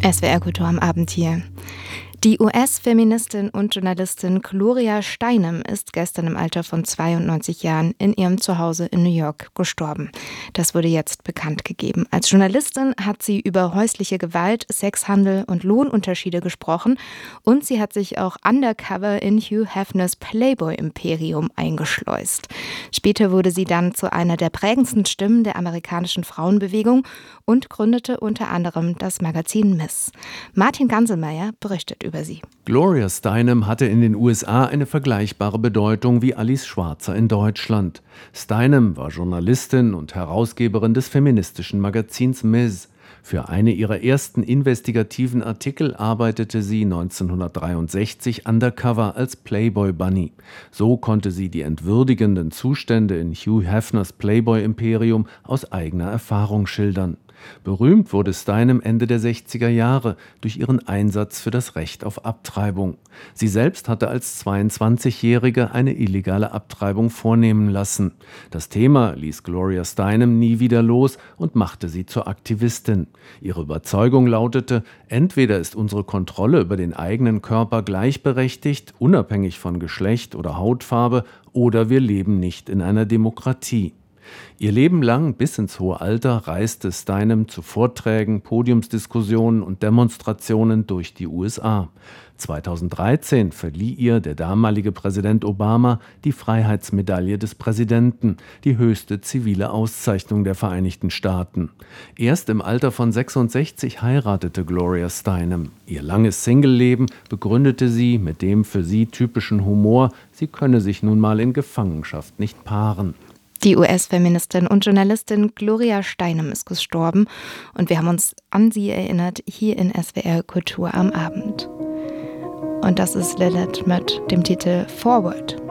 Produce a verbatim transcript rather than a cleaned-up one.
S W R Kultur am Abend hier. Die U S-Feministin und Journalistin Gloria Steinem ist gestern im Alter von zweiundneunzig Jahren in ihrem Zuhause in New York gestorben. Das wurde jetzt bekannt gegeben. Als Journalistin hat sie über häusliche Gewalt, Sexhandel und Lohnunterschiede gesprochen und sie hat sich auch undercover in Hugh Hefners Playboy-Imperium eingeschleust. Später wurde sie dann zu einer der prägendsten Stimmen der amerikanischen Frauenbewegung und gründete unter anderem das Magazin Miss. Martin Ganselmeier berichtet über sie. Gloria Steinem hatte in den U S A eine vergleichbare Bedeutung wie Alice Schwarzer in Deutschland. Steinem war Journalistin und Herausgeberin des feministischen Magazins Miss. Für eine ihrer ersten investigativen Artikel arbeitete sie neunzehnhundertdreiundsechzig undercover als Playboy Bunny. So konnte sie die entwürdigenden Zustände in Hugh Hefners Playboy-Imperium aus eigener Erfahrung schildern. Berühmt wurde Steinem Ende der sechziger Jahre durch ihren Einsatz für das Recht auf Abtreibung. Sie selbst hatte als zweiundzwanzigjährige eine illegale Abtreibung vornehmen lassen. Das Thema ließ Gloria Steinem nie wieder los und machte sie zur Aktivistin. Ihre Überzeugung lautete: Entweder ist unsere Kontrolle über den eigenen Körper gleichberechtigt, unabhängig von Geschlecht oder Hautfarbe, oder wir leben nicht in einer Demokratie. Ihr Leben lang bis ins hohe Alter reiste Steinem zu Vorträgen, Podiumsdiskussionen und Demonstrationen durch die U S A. zweitausenddreizehn verlieh ihr der damalige Präsident Obama die Freiheitsmedaille des Präsidenten, die höchste zivile Auszeichnung der Vereinigten Staaten. Erst im Alter von sechsundsechzig heiratete Gloria Steinem. Ihr langes Singleleben begründete sie mit dem für sie typischen Humor, sie könne sich nun mal in Gefangenschaft nicht paaren. Die U S-Feministin und Journalistin Gloria Steinem ist gestorben und wir haben uns an sie erinnert hier in S W R Kultur am Abend. Und das ist Lilith mit dem Titel Forward.